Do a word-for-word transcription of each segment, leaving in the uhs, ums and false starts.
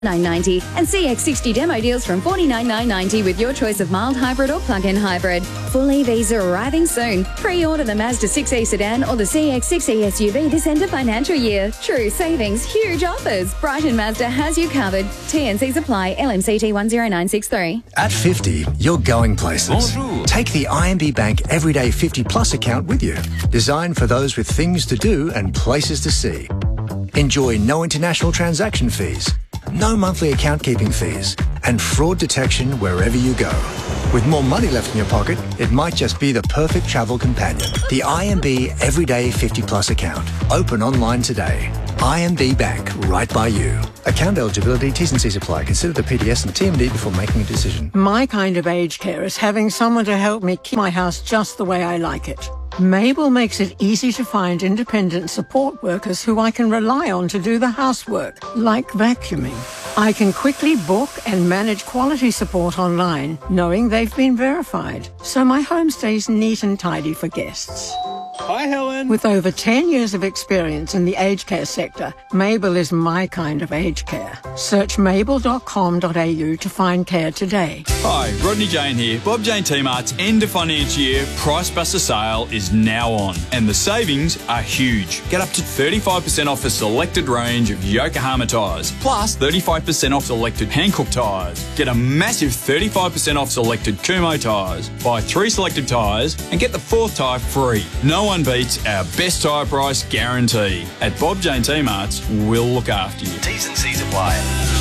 nine ninety and C X sixty demo deals from forty-nine nine ninety with your choice of mild hybrid or plug-in hybrid. Full E Vs are arriving soon. Pre-order the Mazda six E sedan or the C X six E S U V this end of financial year. True savings, huge offers. Brighton Mazda has you covered. T N Cs apply. L M C T one zero nine six three. At fifty, you're going places. Bonjour. Take the I M B Bank Everyday fifty Plus account with you. Designed for those with things to do and places to see. Enjoy no international transaction fees, no monthly account keeping fees, and fraud detection wherever you go. With more money left in your pocket, it might just be the perfect travel companion. The I M B Everyday fifty Plus account. Open online today. I M B Bank, right by you. Account eligibility, T's and C's apply. Consider the P D S and T M D before making a decision. My kind of aged care is having someone to help me keep my house just the way I like it. Mabel makes it easy to find independent support workers who I can rely on to do the housework, like vacuuming. I can quickly book and manage quality support online, knowing they've been verified, so my home stays neat and tidy for guests. Hi, Helen. With over ten years of experience in the aged care sector, Mabel is my kind of aged care. Search mabel dot com dot a u to find care today. Hi, Rodney Jane here. Bob Jane T-Mart's end of financial year Price Buster sale is now on, and the savings are huge. Get up to thirty-five percent off a selected range of Yokohama tyres, plus thirty-five percent off selected Hankook tyres. Get a massive thirty-five percent off selected Kumho tyres. Buy three selected tyres and get the fourth tyre free. No one beats our best tyre price guarantee. At Bob Jane T-Mart's, we'll look after you. T's and C's apply.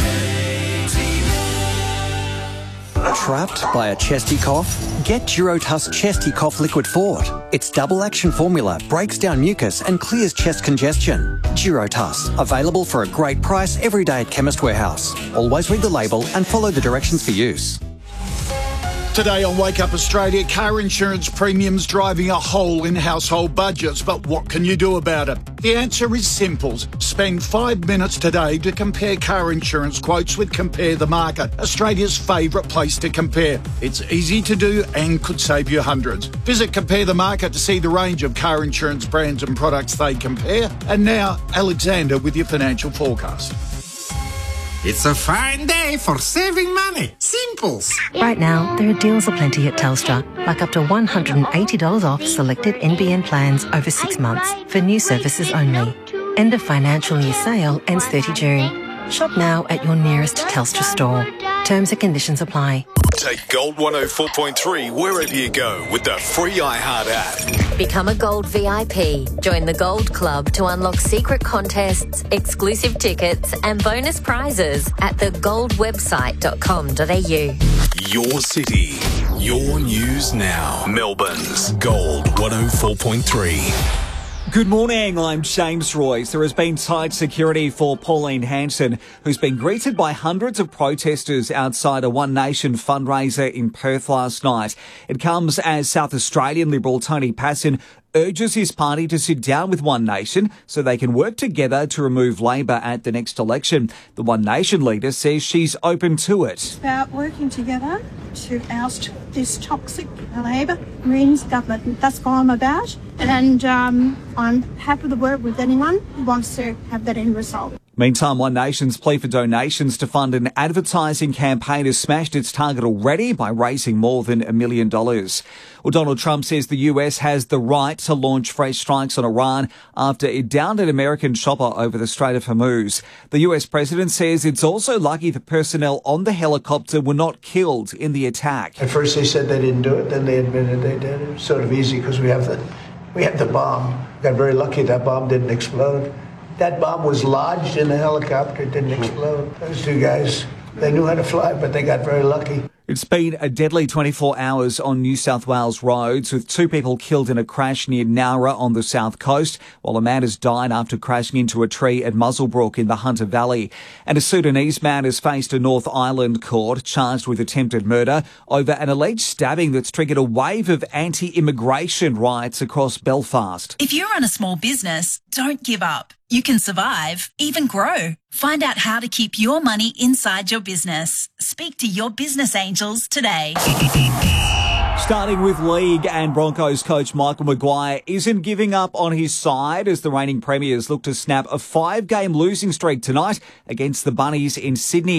Trapped by a chesty cough? Get Durotuss Chesty Cough Liquid Fort. Its double action formula breaks down mucus and clears chest congestion. Durotuss, available for a great price every day at Chemist Warehouse. Always read the label and follow the directions for use. Today on Wake Up Australia, car insurance premiums driving a hole in household budgets. But what can you do about it? The answer is simple. Spend five minutes today to compare car insurance quotes with Compare the Market, Australia's favourite place to compare. It's easy to do and could save you hundreds. Visit Compare the Market to see the range of car insurance brands and products they compare. And now, Alexander with your financial forecast. It's a fine day for saving money. Simples. Right now, there are deals aplenty at Telstra, like up to one hundred eighty dollars off selected N B N plans over six months for new services only. End of financial year sale ends thirtieth of June. Shop now at your nearest Telstra store. Terms and conditions apply. Take Gold one oh four point three wherever you go with the free iHeart app. Become a Gold V I P. Join the Gold Club to unlock secret contests, exclusive tickets and bonus prizes at the gold website dot com dot a u. Your city, your news now. Melbourne's Gold one oh four point three. Good morning, I'm James Royce. There has been tight security for Pauline Hanson, who's been greeted by hundreds of protesters outside a One Nation fundraiser in Perth last night. It comes as South Australian Liberal Tony Passon urges his party to sit down with One Nation so they can work together to remove Labor at the next election. The One Nation leader says she's open to it. It's about working together to oust this toxic Labor Greens government. That's what I'm about. And um, I'm happy to work with anyone who wants to have that end result. Meantime, One Nation's plea for donations to fund an advertising campaign has smashed its target already by raising more than a million dollars. Well, Donald Trump says the U S has the right to launch fresh strikes on Iran after it downed an American chopper over the Strait of Hormuz. The U S president says it's also lucky the personnel on the helicopter were not killed in the attack. At first they said they didn't do it, then they admitted they did. It was sort of easy because we have the, we had the bomb. Got very lucky that bomb didn't explode. That bomb was lodged in the helicopter, it didn't explode. Those two guys, they knew how to fly, but they got very lucky. It's been a deadly twenty-four hours on New South Wales roads, with two people killed in a crash near Nowra on the south coast, while a man has died after crashing into a tree at Muzzlebrook in the Hunter Valley. And a Sudanese man has faced a North Island court charged with attempted murder over an alleged stabbing that's triggered a wave of anti-immigration riots across Belfast. If you run a small business, don't give up. You can survive, even grow. Find out how to keep your money inside your business. Speak to your business angels today. Starting with League and Broncos coach Michael Maguire isn't giving up on his side as the reigning premiers look to snap a five-game losing streak tonight against the Bunnies in Sydney.